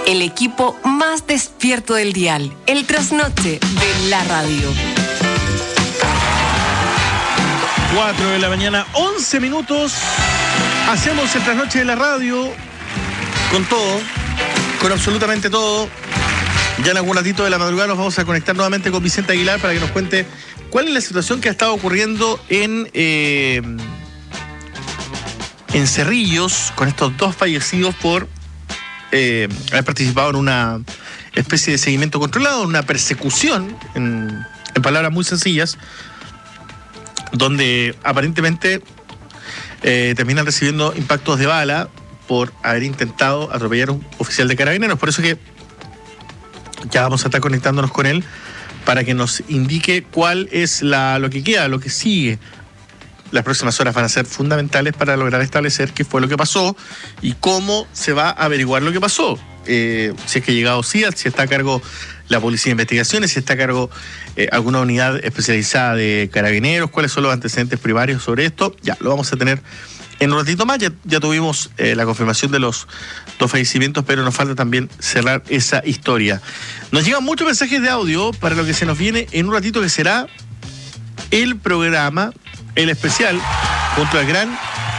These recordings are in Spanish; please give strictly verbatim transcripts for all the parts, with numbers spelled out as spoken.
El equipo más despierto del dial, el trasnoche de la radio. cuatro de la mañana, once minutos. Hacemos el trasnoche de la radio con todo, con absolutamente todo. Ya en algún ratito de la madrugada nos vamos a conectar nuevamente con Vicente Aguilar para que nos cuente cuál es la situación que ha estado ocurriendo en, eh, en Cerrillos con estos dos fallecidos por eh, haber participado en una especie de seguimiento controlado, una persecución, en, en palabras muy sencillas, donde aparentemente eh, terminan recibiendo impactos de bala por haber intentado atropellar a un oficial de carabineros. Por eso que ya vamos a estar conectándonos con él para que nos indique cuál es la, lo que queda, lo que sigue. Las próximas horas van a ser fundamentales para lograr establecer qué fue lo que pasó y cómo se va a averiguar lo que pasó. Eh, si es que ha llegado C I A D, si está a cargo la Policía de Investigaciones, si está a cargo eh, alguna unidad especializada de carabineros, cuáles son los antecedentes primarios sobre esto. Ya, lo vamos a tener en un ratito más. Ya, ya tuvimos eh, la confirmación de los dos fallecimientos, pero nos falta también cerrar esa historia. Nos llegan muchos mensajes de audio para lo que se nos viene en un ratito, que será el programa, el especial, junto al gran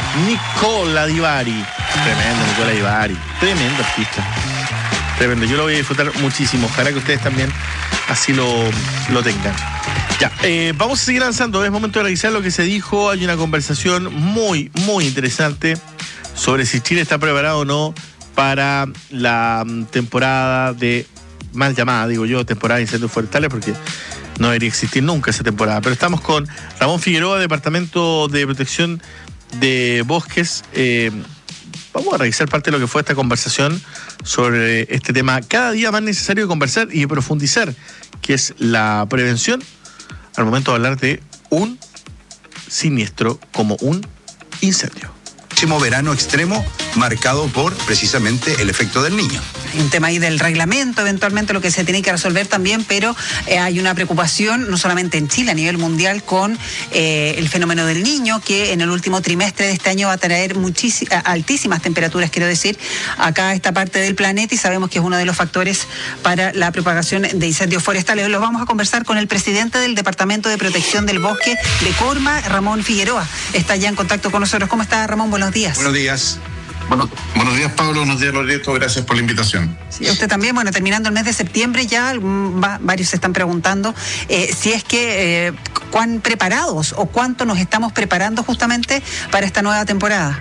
Nicola Di Bari. Tremendo Nicola Di Bari, tremendo artista. Tremendo, yo lo voy a disfrutar muchísimo. Ojalá que ustedes también así lo, lo tengan. Ya, eh, vamos a seguir avanzando. Es momento de revisar lo que se dijo. Hay una conversación muy, muy interesante sobre si Chile está preparado o no para la temporada de, mal llamada, digo yo, temporada de incendios forestales, porque no debería existir nunca esa temporada. Pero estamos con Ramón Figueroa, Departamento de Protección de Bosques. Eh, vamos a revisar parte de lo que fue esta conversación sobre este tema cada día más necesario de conversar y de profundizar, que es la prevención al momento de hablar de un siniestro como un incendio. Verano extremo marcado por precisamente el efecto del niño. Hay un tema ahí del reglamento, eventualmente lo que se tiene que resolver también, pero eh, hay una preocupación no solamente en Chile, a nivel mundial, con eh, el fenómeno del niño, que en el último trimestre de este año va a traer muchísimas, altísimas temperaturas, quiero decir, acá a esta parte del planeta, y sabemos que es uno de los factores para la propagación de incendios forestales. Los vamos a conversar con el presidente del Departamento de Protección del Bosque de Corma, Ramón Figueroa. Está ya en contacto con nosotros. ¿Cómo está, Ramón? Buenos días. Buenos días. Bueno, buenos días, Pablo. Buenos días, Loreto. Gracias por la invitación. Sí, usted también. Bueno, terminando el mes de septiembre ya, va, varios se están preguntando eh, si es que eh, cuán preparados o cuánto nos estamos preparando justamente para esta nueva temporada.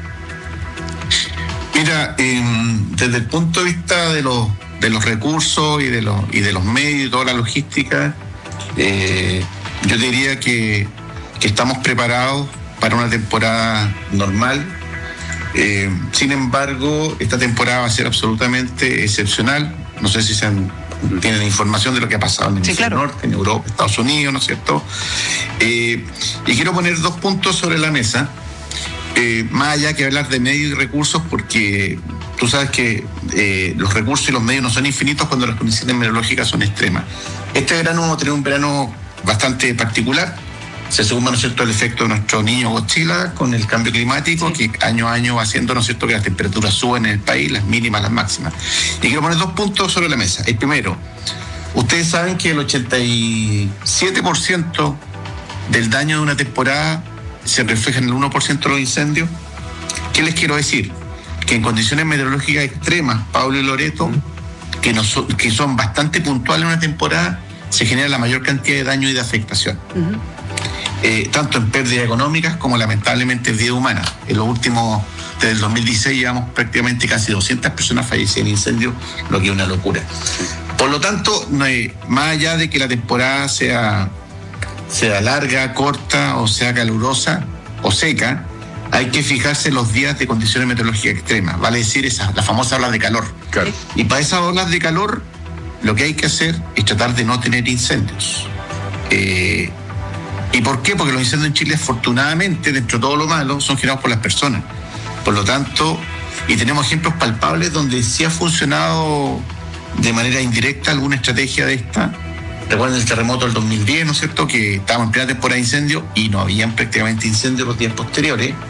Mira, eh, desde el punto de vista de los de los recursos y de los y de los medios y toda la logística, eh, yo diría que, que estamos preparados para una temporada normal. Eh, sin embargo, esta temporada va a ser absolutamente excepcional. No sé si se han, tienen información de lo que ha pasado en el sí, claro. norte, en Europa, Estados Unidos, ¿no es cierto? Eh, y quiero poner dos puntos sobre la mesa, eh, más allá que hablar de medios y recursos, porque tú sabes que eh, los recursos y los medios no son infinitos cuando las condiciones meteorológicas son extremas. Este verano vamos a tener un verano bastante particular. Se suma, ¿no es cierto?, el efecto de nuestro niño Godzilla con el cambio climático, sí, que año a año va haciendo, ¿no es cierto?, que las temperaturas suben en el país, las mínimas, las máximas. Y quiero poner dos puntos sobre la mesa. El primero, ustedes saben que el ochenta y siete por ciento del daño de una temporada se refleja en el uno por ciento de los incendios. ¿Qué les quiero decir? Que en condiciones meteorológicas extremas, Pablo y Loreto, que, no son, que son bastante puntuales en una temporada, se genera la mayor cantidad de daño y de afectación. Uh-huh. Eh, tanto en pérdidas económicas como lamentablemente en vida humana. En los últimos, desde el dos mil dieciséis, llevamos prácticamente casi doscientas personas fallecidas en incendios, lo que es una locura. Por lo tanto, no hay, más allá de que la temporada sea, sea larga, corta, o sea calurosa o seca, hay que fijarse en los días de condiciones meteorológicas extremas, vale decir, esas, las famosas olas de calor. Claro. Y para esas olas de calor, lo que hay que hacer es tratar de no tener incendios. Eh, ¿Y por qué? Porque los incendios en Chile, afortunadamente, dentro de todo lo malo, son generados por las personas. Por lo tanto, y tenemos ejemplos palpables donde sí ha funcionado de manera indirecta alguna estrategia de esta. Recuerden el terremoto del dos mil diez, ¿no es cierto?, que estábamos en plena temporada de incendio y no habían prácticamente incendios los días posteriores.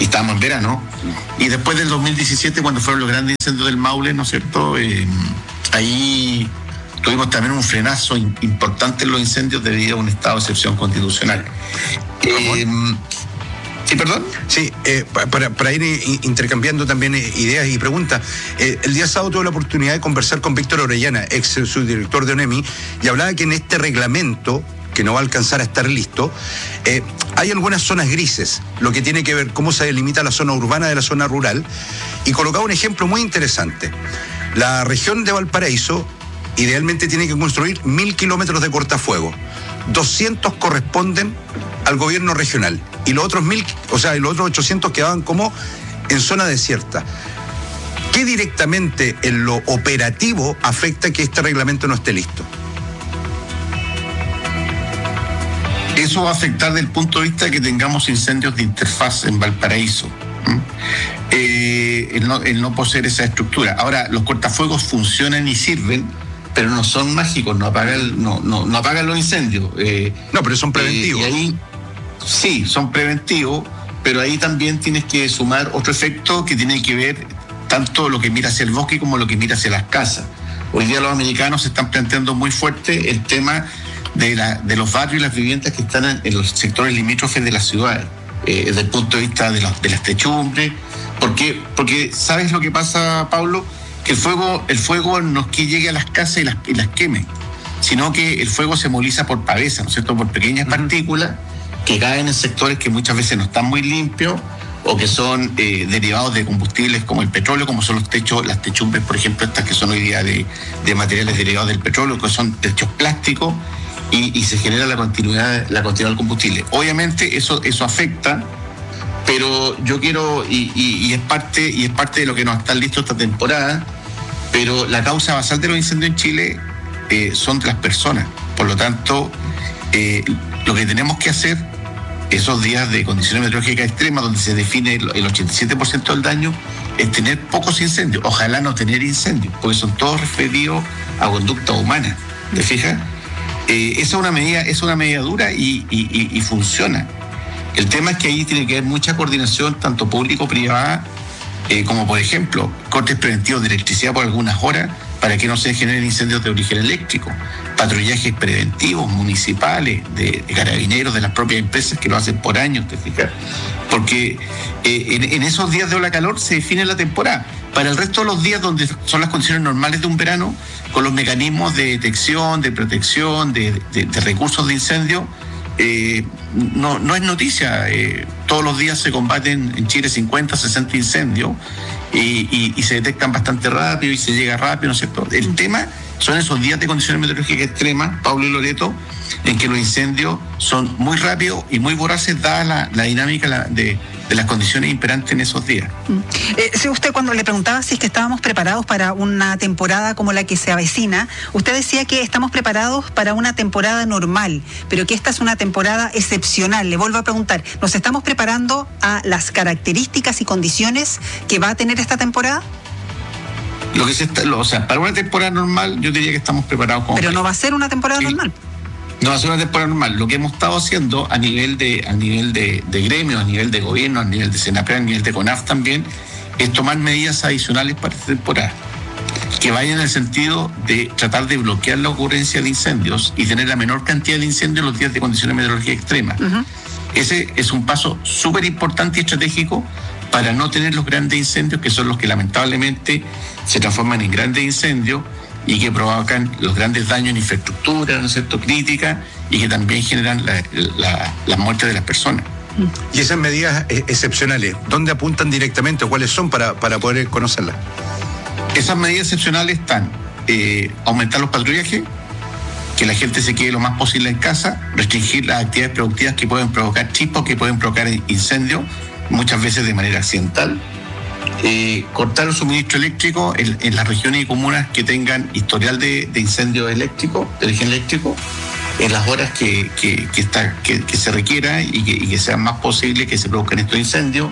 y estábamos en verano, y después del dos mil diecisiete, cuando fueron los grandes incendios del Maule, ¿no es cierto?, eh, ahí tuvimos también un frenazo in, importante en los incendios debido a un estado de excepción constitucional. Eh, ¿Sí, perdón? Sí, eh, para, para ir intercambiando también ideas y preguntas. Eh, el día sábado tuve la oportunidad de conversar con Víctor Orellana, ex subdirector de ONEMI, y hablaba que en este reglamento, que no va a alcanzar a estar listo, eh, hay algunas zonas grises, lo que tiene que ver cómo se delimita la zona urbana de la zona rural, y colocaba un ejemplo muy interesante. La región de Valparaíso idealmente tiene que construir mil kilómetros de cortafuegos, doscientos corresponden al gobierno regional, y los otros mil, o sea, y los otros ochocientos quedaban como en zona desierta. ¿Qué directamente en lo operativo afecta que este reglamento no esté listo? Eso va a afectar desde el punto de vista de que tengamos incendios de interfaz en Valparaíso. ¿Mm? Eh, el, no, el no poseer esa estructura. Ahora, los cortafuegos funcionan y sirven, pero no son mágicos, no apagan, no, no, no apagan los incendios. Eh, no, pero son preventivos. Eh, y ahí, sí, son preventivos, pero ahí también tienes que sumar otro efecto que tiene que ver tanto lo que mira hacia el bosque como lo que mira hacia las casas. Hoy día los americanos se están planteando muy fuerte el tema de, la, de los barrios y las viviendas que están en, en los sectores limítrofes de las ciudades, eh, desde el punto de vista de, los, de las techumbres. ¿Por qué? Porque ¿sabes lo que pasa, Pablo? Que el fuego, el fuego no es que llegue a las casas y las, y las queme, sino que el fuego se moviliza por pavesa, ¿no es cierto?, por pequeñas uh-huh. partículas que caen en sectores que muchas veces no están muy limpios o que son eh, derivados de combustibles como el petróleo, como son los techos, las techumbres, por ejemplo, estas que son hoy día de, de materiales derivados del petróleo, que son techos plásticos, y, y se genera la continuidad, la continuidad del combustible. Obviamente eso, eso afecta, pero yo quiero, y, y, y es parte, y es parte de lo que nos está listo esta temporada, pero la causa basal de los incendios en Chile eh, son de las personas. Por lo tanto, eh, lo que tenemos que hacer esos días de condiciones meteorológicas extremas, donde se define el ochenta y siete por ciento del daño, es tener pocos incendios. Ojalá no tener incendios, porque son todos referidos a conducta humana. ¿Te fijas? Eh, esa es una medida, es una medida dura y, y, y, y funciona. El tema es que ahí tiene que haber mucha coordinación, tanto público-privada, eh, como por ejemplo, cortes preventivos de electricidad por algunas horas para que no se generen incendios de origen eléctrico, patrullajes preventivos municipales, de, de carabineros, de las propias empresas que lo hacen por años, ¿te fijas? Porque eh, en, en esos días de ola calor se define la temporada. Para el resto de los días, donde son las condiciones normales de un verano, con los mecanismos de detección, de protección, de, de, de recursos de incendio, eh, no, no es noticia. Eh, todos los días se combaten en Chile cincuenta, sesenta incendios y, y, y se detectan bastante rápido y se llega rápido, ¿no es cierto? El tema son esos días de condiciones meteorológicas extremas, Pablo y Loreto, en que los incendios son muy rápidos y muy voraces dada la, la dinámica la, de, de las condiciones imperantes en esos días. Eh, si usted cuando le preguntaba si es que estábamos preparados para una temporada como la que se avecina, usted decía que estamos preparados para una temporada normal, pero que esta es una temporada excepcional. Le vuelvo a preguntar, ¿nos estamos preparando a las características y condiciones que va a tener esta temporada? Lo que se está, lo, o sea, para una temporada normal yo diría que estamos preparados como... Pero no va a ser una temporada sí. normal. No va a ser una temporada normal. Lo que hemos estado haciendo a nivel de a nivel de, de gremio, a nivel de gobierno, a nivel de Senapred, a nivel de CONAF también, es tomar medidas adicionales para esta temporada, que vayan en el sentido de tratar de bloquear la ocurrencia de incendios y tener la menor cantidad de incendios en los días de condiciones meteorológicas extremas. Uh-huh. Ese es un paso súper importante y estratégico para no tener los grandes incendios, que son los que lamentablemente se transforman en grandes incendios y que provocan los grandes daños en infraestructura, ¿no es cierto?, crítica, y que también generan la, la, la muerte de las personas. Y esas medidas excepcionales, ¿dónde apuntan directamente o cuáles son para, para poder conocerlas? Esas medidas excepcionales están eh, aumentar los patrullajes, que la gente se quede lo más posible en casa, restringir las actividades productivas que pueden provocar chispas, que pueden provocar incendios, muchas veces de manera accidental. Eh, cortar el suministro eléctrico en, en las regiones y comunas que tengan historial de, de incendio eléctrico, de origen eléctrico, en las horas que, que, que, está, que, que se requiera y que, y que sea más posible que se produzcan estos incendios.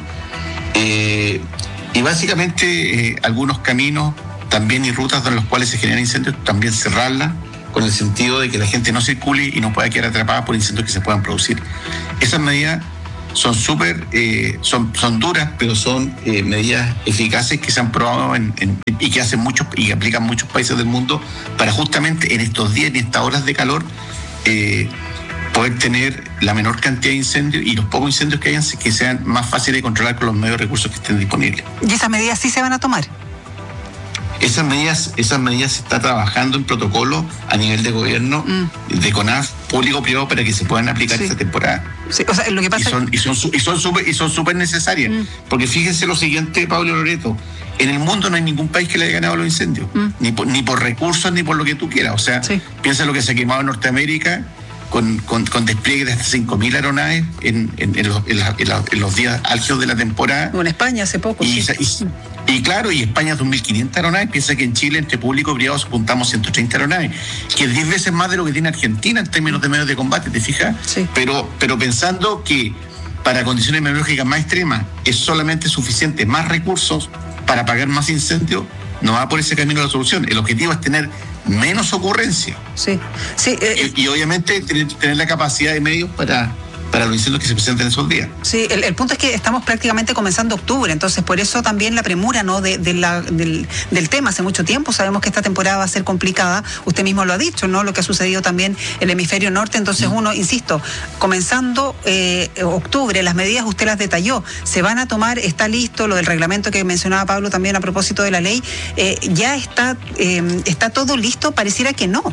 Eh, y básicamente eh, algunos caminos también y rutas en los cuales se generan incendios, también cerrarlas, con el sentido de que la gente no circule y no pueda quedar atrapada por incendios que se puedan producir. Esas medidas son súper, eh, son, son duras, pero son eh, medidas eficaces que se han probado en, en, y que hacen muchos y que aplican muchos países del mundo para justamente en estos días, en estas horas de calor, eh, poder tener la menor cantidad de incendios y los pocos incendios que hayan que sean más fáciles de controlar con los medios de recursos que estén disponibles. ¿Y esas medidas sí se van a tomar? Esas medidas, esas medidas se está trabajando en protocolo a nivel de gobierno, mm. de CONAF, público-privado, para que se puedan aplicar sí. esta temporada. Sí, o sea, lo que pasa y son, y son, y son súper y son súper necesarias. Mm. Porque fíjense lo siguiente, Pablo Loreto, en el mundo no hay ningún país que le haya ganado los incendios, mm. ni, por, ni por recursos ni por lo que tú quieras. O sea, sí. piensa lo que se ha quemado en Norteamérica con, con, con despliegue de hasta cinco mil aeronaves en, en, en, los, en, la, en, la, en los días álgidos de la temporada. O en España hace poco. Y, sí. y, Y claro, y España dos mil quinientas aeronaves. Piensa que en Chile, entre público y privado, apuntamos ciento treinta aeronaves, que es diez veces más de lo que tiene Argentina en términos de medios de combate, ¿te fijas? Sí. Pero, pero pensando que para condiciones meteorológicas más extremas es solamente suficiente más recursos para apagar más incendios, no va por ese camino la solución. El objetivo es tener menos ocurrencia. Sí. Sí, eh, y, y obviamente tener, tener la capacidad de medios para... para los incendios que se presenten esos días. Sí, el, el punto es que estamos prácticamente comenzando octubre, entonces por eso también la premura, ¿no? de, de la, del, del tema. Hace mucho tiempo sabemos que esta temporada va a ser complicada, usted mismo lo ha dicho, ¿no? Lo que ha sucedido también en el hemisferio norte, entonces mm. uno, insisto, comenzando eh, octubre, las medidas usted las detalló, se van a tomar, está listo, lo del reglamento que mencionaba Pablo también a propósito de la ley, eh, ya está, eh, está todo listo, pareciera que no.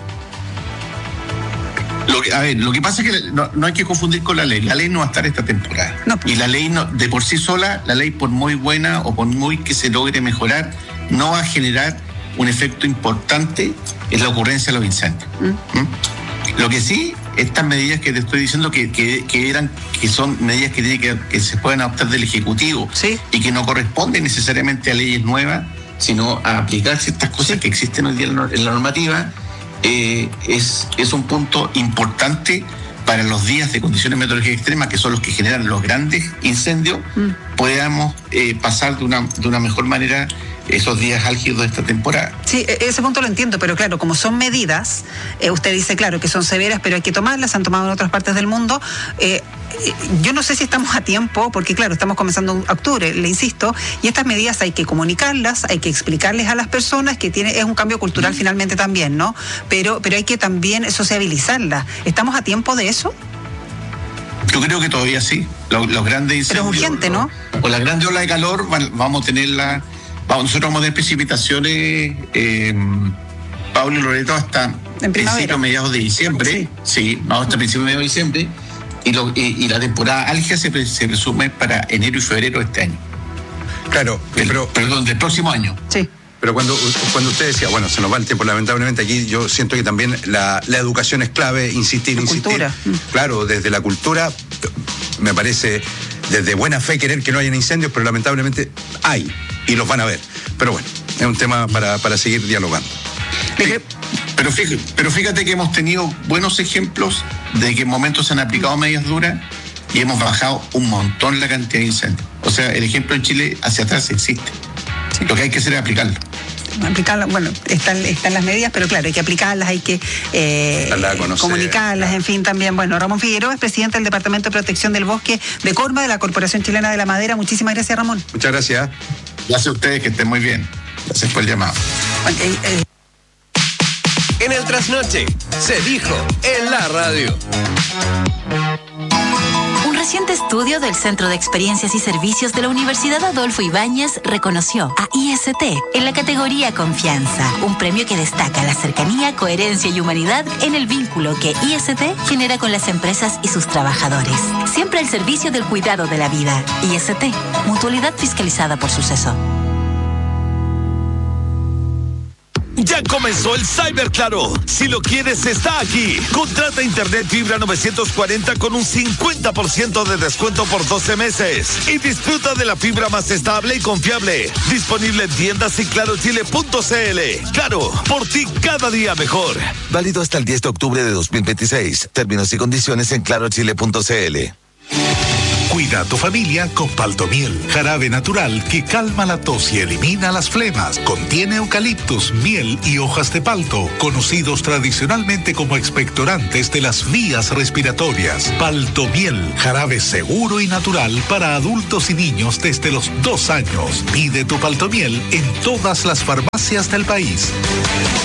Lo que, a ver, lo que pasa es que no, no hay que confundir con la ley. La ley no va a estar esta temporada. No. Y la ley, no, de por sí sola, la ley por muy buena o por muy que se logre mejorar, no va a generar un efecto importante en la ocurrencia de los incendios. Mm. ¿Mm? Lo que sí, estas medidas que te estoy diciendo que, que, que eran, que son medidas que, tiene que, que se pueden adoptar del Ejecutivo, ¿sí? Y que no corresponden necesariamente a leyes nuevas, sino a aplicar ciertas cosas, sí, que existen hoy día en la normativa. Eh, es, es un punto importante para los días de condiciones meteorológicas extremas, que son los que generan los grandes incendios, mm. podamos eh, pasar de una, de una mejor manera esos días álgidos de esta temporada. Sí, ese punto lo entiendo, pero claro, como son medidas, eh, usted dice, claro, que son severas, pero hay que tomarlas, se han tomado en otras partes del mundo. Eh, yo no sé si estamos a tiempo, porque claro, estamos comenzando octubre, le insisto, y estas medidas hay que comunicarlas, hay que explicarles a las personas que tiene, es un cambio cultural mm. finalmente también, ¿no? Pero, pero hay que también sociabilizarlas. ¿Estamos a tiempo de eso? Yo creo que todavía sí. Los, los grandes incendios. Pero es urgente, ¿no? Con la grande ola de calor vamos a tener la... Vamos, nosotros vamos a tener precipitaciones, eh, Pablo y Loreto, hasta principios, mediados de diciembre. Sí, sí vamos hasta principios, mediados de diciembre. Y, lo, y, y la temporada álgida se, se presume para enero y febrero de este año. Claro, el, pero... Perdón, del próximo año. Sí. Pero cuando, cuando usted decía, bueno, se nos va el tiempo, lamentablemente aquí yo siento que también la, la educación es clave, insistir, la insistir. Cultura. Claro, desde la cultura, me parece, desde buena fe querer que no hayan incendios, pero lamentablemente hay, y los van a ver. Pero bueno, es un tema para, para seguir dialogando. Sí, pero, fíjate, pero fíjate que hemos tenido buenos ejemplos de que en momentos se han aplicado medidas duras y hemos bajado un montón la cantidad de incendios. O sea, el ejemplo en Chile hacia atrás existe. Sí. Lo que hay que hacer es aplicarlo. Aplicarlas, bueno, están, están las medidas, pero claro, hay que aplicarlas, hay que eh, comunicarlas, en fin, también. Bueno, Ramón Figueroa es presidente del Departamento de Protección del Bosque de Corma, de la Corporación Chilena de la Madera. Muchísimas gracias, Ramón. Muchas gracias. Gracias a ustedes, que estén muy bien. Gracias por el llamado. Okay, eh. En el trasnoche, se dijo en la radio. Un reciente estudio del Centro de Experiencias y Servicios de la Universidad Adolfo Ibáñez reconoció a I S T en la categoría Confianza, un premio que destaca la cercanía, coherencia y humanidad en el vínculo que I S T genera con las empresas y sus trabajadores. Siempre al servicio del cuidado de la vida. I S T, mutualidad fiscalizada por Suceso. Ya comenzó el Cyber Claro. Si lo quieres, está aquí. Contrata internet fibra novecientos cuarenta con un cincuenta por ciento de descuento por doce meses. Y disfruta de la fibra más estable y confiable. Disponible en tiendas y claro chile punto c l. Claro, por ti cada día mejor. Válido hasta el diez de octubre de dos mil veintiséis. Términos y condiciones en claro chile punto c l. Cuida a tu familia con Paltomiel, jarabe natural que calma la tos y elimina las flemas. Contiene eucaliptus, miel y hojas de palto, conocidos tradicionalmente como expectorantes de las vías respiratorias. Paltomiel, jarabe seguro y natural para adultos y niños desde los dos años. Pide tu Paltomiel en todas las farmacias del país.